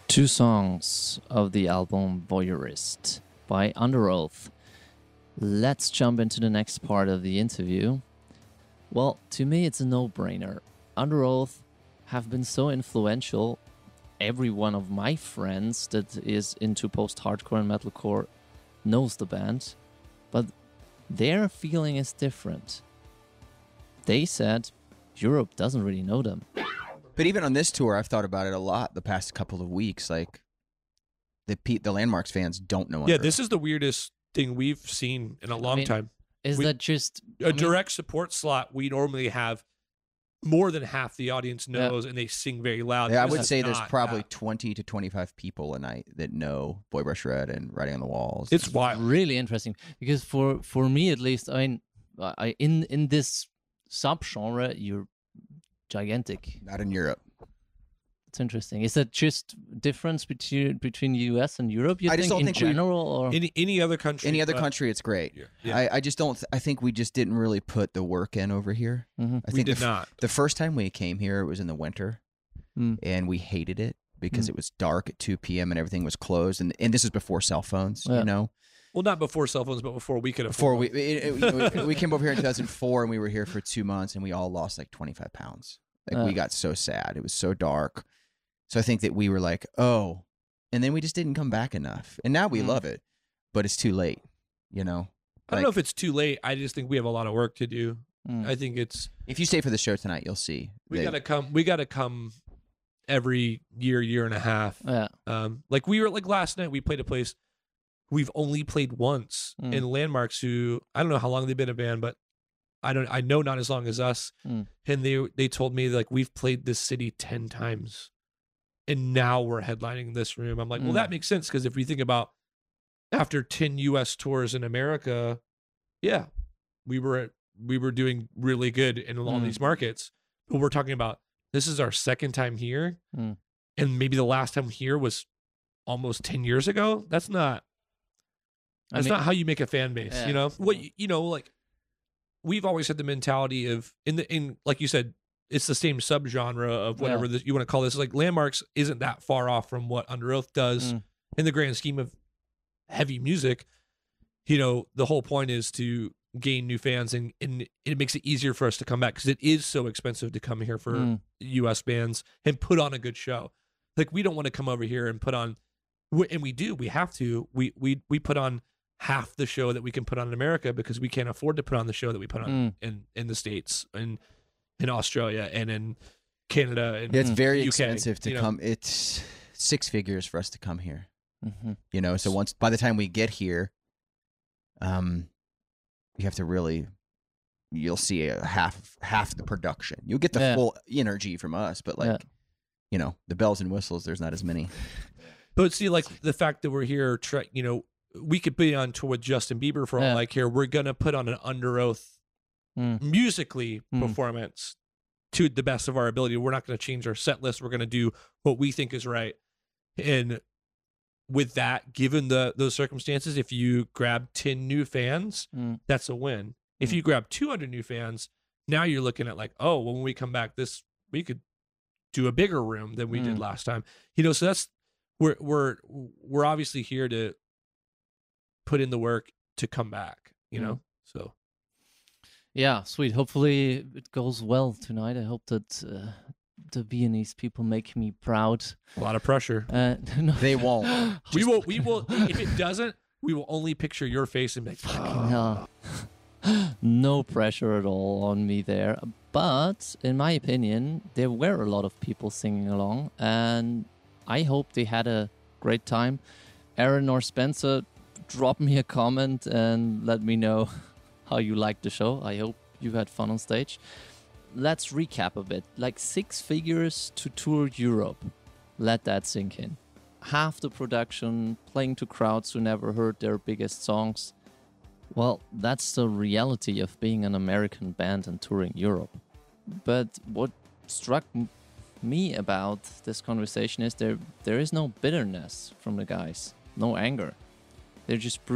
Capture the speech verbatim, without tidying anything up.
Two songs of the album Voyeurist by Underoath. Let's jump into the next part of the interview. Well, to me, it's a no-brainer. Underoath have been so influential. Every one of my friends that is into post-hardcore and metalcore knows the band, but their feeling is different. They said Europe doesn't really know them. But even on this tour, I've thought about it a lot the past couple of weeks. Like, the P- the Landmarks fans don't know. Yeah, this is the weirdest thing we've seen in a long I mean, time. Is we, that just a I mean, direct support slot? We normally have more than half the audience knows, yeah. and they sing very loud. Yeah, I this would say not, there's probably yeah. twenty to twenty-five people a night that know Boy Brush Red and Writing on the Walls. It's wild, really interesting because for for me at least, I mean, I in in this subgenre, you're gigantic. Not in Europe. It's interesting. Is that just difference between between the U S and Europe? You I think just don't in think general, or any any other country? Any other uh, country, it's great. Yeah. Yeah. I, I just don't. Th- I think we just didn't really put the work in over here. Mm-hmm. I we think did the, f- not. The first time we came here, it was in the winter, mm. and we hated it because Mm. it was dark at two p.m. and everything was closed. And and this is before cell phones, Yeah. you know. Well, not before cell phones, but before we could Before afford we it, it, you know, we we came over here in two thousand four, and we were here for two months, and we all lost like twenty-five pounds. Like Uh. we got so sad. It was so dark. So I think that we were like, oh, and then we just didn't come back enough. And now we Mm. love it, but it's too late, you know? I don't know if it's too late. I just think we have a lot of work to do. Mm. I think it's If you stay for the show tonight, you'll see. we that- gotta come. We gotta come every year, year and a half. yeah, Um, like we were like last night, we played a place we've only played once Mm. in Landmarks. Who I don't know how long they've been a band, but I don't. I know not as long as us. Mm. And they they told me like we've played this city ten times, and now we're headlining this room. I'm like, well, Mm. that makes sense because if we think about after ten U S tours in America, yeah, we were we were doing really good in all Mm. these markets. But we're talking about this is our second time here, Mm. and maybe the last time here was almost ten years ago. That's not. I That's mean- not how you make a fan base. Yeah. You know what? you- You know, like we've always had the mentality of in the in like you said, it's the same subgenre of whatever Yeah. this, you want to call this. Like Landmarks isn't that far off from what Under Oath does Mm. in the grand scheme of heavy music. You know, the whole point is to gain new fans, and, and it makes it easier for us to come back because it is so expensive to come here for Mm. U S bands and put on a good show. Like we don't want to come over here and put on, and we do. We have to. We we we put on half the show that we can put on in America because we can't afford to put on the show that we put on Mm. in in the States and in Australia and in Canada and Yeah, it's very U K, expensive to you know? come. It's six figures for us to come here. Mm-hmm. You know, so once by the time we get here, um, you have to really, you'll see a half half the production. You'll get the Yeah. full energy from us, but like, Yeah. you know, the bells and whistles, there's not as many. But see, like the fact that we're here, try, you know, we could be on tour with Justin Bieber for all Yeah. I care. We're gonna put on an Under Oath Mm. musically Mm. performance to the best of our ability. We're not going to change our set list. We're going to do what we think is right. And with that, given the those circumstances, if you grab ten new fans, Mm. that's a win. If Mm. you grab two hundred new fans, now you're looking at like, oh, well, when we come back, this we could do a bigger room than we did Mm. last time. You know, so that's we're we're we're obviously here to put in the work to come back. You Mm. know, so. Yeah, sweet. Hopefully it goes well tonight. I hope that uh, the Viennese people make me proud. A lot of pressure. Uh, no, They won't. we will. We will. If it doesn't, we will only picture your face and be like, Fucking hell. No pressure at all on me there. But in my opinion, there were a lot of people singing along, and I hope they had a great time. Aaron or Spencer, drop me a comment and let me know how you liked the show. I hope you had fun on stage. Let's recap a bit. Like six figures to tour Europe. Let that sink in. Half the production, playing to crowds who never heard their biggest songs. Well, that's the reality of being an American band and touring Europe. But what struck m- me about this conversation is there there is no bitterness from the guys, no anger. They're just